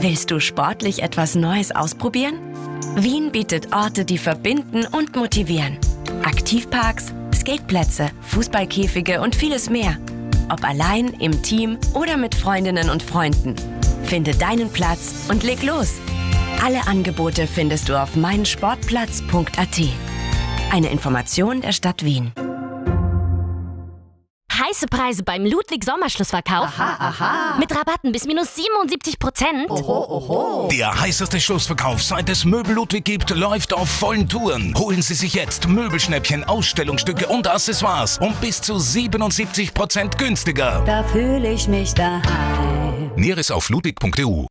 Willst du sportlich etwas Neues ausprobieren? Wien bietet Orte, die verbinden und motivieren. Aktivparks, Skateplätze, Fußballkäfige und vieles mehr. Ob allein, im Team oder mit Freundinnen und Freunden. Finde deinen Platz und leg los. Alle Angebote findest du auf meinsportplatz.at. Eine Information der Stadt Wien. Heiße Preise beim Ludwig-Sommerschlussverkauf. Aha. Mit Rabatten bis minus 77%. Oho. Der heißeste Schlussverkauf, seit es Möbel Ludwig gibt, läuft auf vollen Touren. Holen Sie sich jetzt Möbelschnäppchen, Ausstellungsstücke und Accessoires um bis zu 77% günstiger. Da fühle ich mich daheim. Näheres auf ludwig.eu.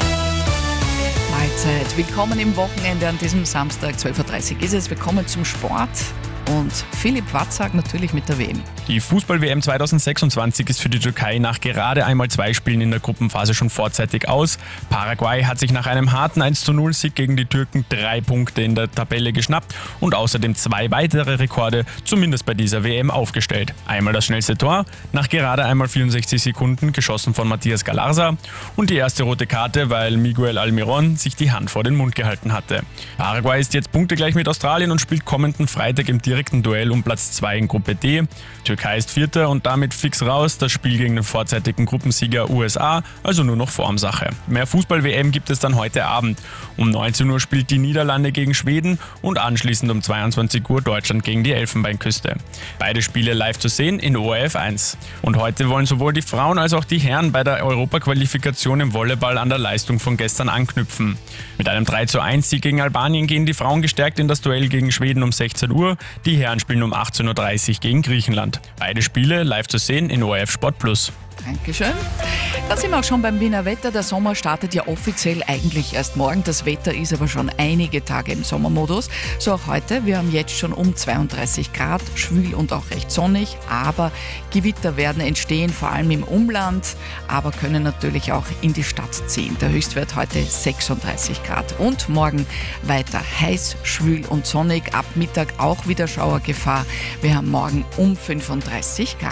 Mahlzeit. Willkommen im Wochenende an diesem Samstag, 12.30 Uhr ist es. Willkommen zum Sport. Und Philipp Watzak natürlich mit der WM. Die Fußball-WM 2026 ist für die Türkei nach gerade einmal 2 Spielen in der Gruppenphase schon vorzeitig aus. Paraguay hat sich nach einem harten 1:0-Sieg gegen die Türken 3 Punkte in der Tabelle geschnappt und außerdem 2 weitere Rekorde, zumindest bei dieser WM, aufgestellt. Einmal das schnellste Tor, nach gerade einmal 64 Sekunden, geschossen von Matías Galarza, und die erste rote Karte, weil Miguel Almirón sich die Hand vor den Mund gehalten hatte. Paraguay ist jetzt punktegleich mit Australien und spielt kommenden Freitag im direkten Duell um Platz 2 in Gruppe D. Türkei ist Vierter und damit fix raus. Das Spiel gegen den vorzeitigen Gruppensieger USA, also nur noch Formsache. Mehr Fußball-WM gibt es dann heute Abend. Um 19 Uhr spielt die Niederlande gegen Schweden und anschließend um 22 Uhr Deutschland gegen die Elfenbeinküste. Beide Spiele live zu sehen in ORF 1. Und heute wollen sowohl die Frauen als auch die Herren bei der Europaqualifikation im Volleyball an der Leistung von gestern anknüpfen. Mit einem 3:1 Sieg gegen Albanien gehen die Frauen gestärkt in das Duell gegen Schweden um 16 Uhr. Die Herren spielen um 18:30 Uhr gegen Griechenland. Beide Spiele live zu sehen in ORF Sport Plus. Dankeschön. Da sind wir auch schon beim Wiener Wetter. Der Sommer startet ja offiziell eigentlich erst morgen. Das Wetter ist aber schon einige Tage im Sommermodus. So auch heute. Wir haben jetzt schon um 32 Grad, schwül und auch recht sonnig. Aber Gewitter werden entstehen, vor allem im Umland, aber können natürlich auch in die Stadt ziehen. Der Höchstwert heute 36 Grad. Und morgen weiter heiß, schwül und sonnig. Ab Mittag auch wieder Schauergefahr. Wir haben morgen um 35 Grad.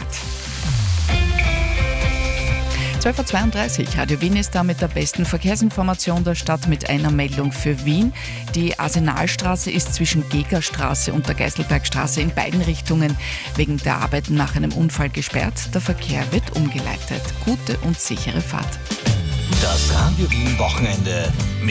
12.32 Uhr. Radio Wien ist da mit der besten Verkehrsinformation der Stadt mit einer Meldung für Wien. Die Arsenalstraße ist zwischen Gegerstraße und der Geiselbergstraße in beiden Richtungen wegen der Arbeiten nach einem Unfall gesperrt. Der Verkehr wird umgeleitet. Gute und sichere Fahrt. Das Radio Wien Wochenende.